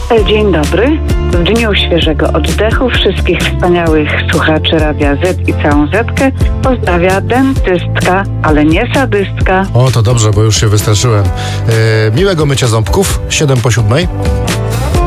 Dzień dobry. W dniu świeżego oddechu wszystkich wspaniałych słuchaczy Radia Z i całą Zetkę pozdrawia dentystka, ale nie sadystka. O, to dobrze, bo już się wystraszyłem. Miłego mycia ząbków, 7 po 7.